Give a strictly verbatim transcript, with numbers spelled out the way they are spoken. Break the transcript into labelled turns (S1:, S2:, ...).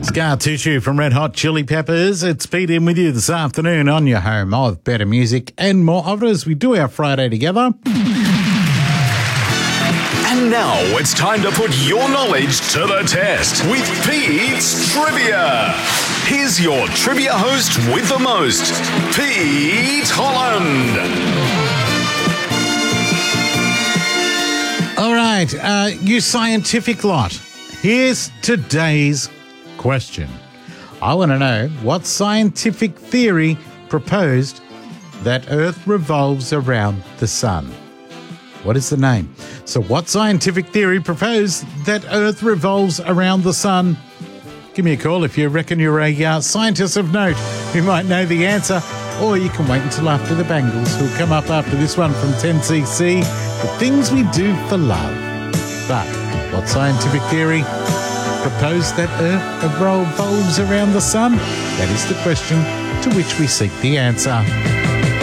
S1: Scar Tissue from Red Hot Chili Peppers. It's Pete in with you this afternoon on your home of better music and more of it as we do our Friday together.
S2: And now it's time to put your knowledge to the test with Pete's Trivia. Here's your trivia host with the most, Pete Holland.
S1: All right, uh, you scientific lot. Here's today's question. I want to know what scientific theory proposed that Earth revolves around the sun. What is the name? So what scientific theory proposed that Earth revolves around the sun? Give me a call if you reckon you're a uh, scientist of note who might know the answer, or you can wait until after the Bangles, who'll come up after this one from ten C C, The Things We Do for Love. But what scientific theory proposed that Earth revolves around the sun? That is the question to which we seek the answer.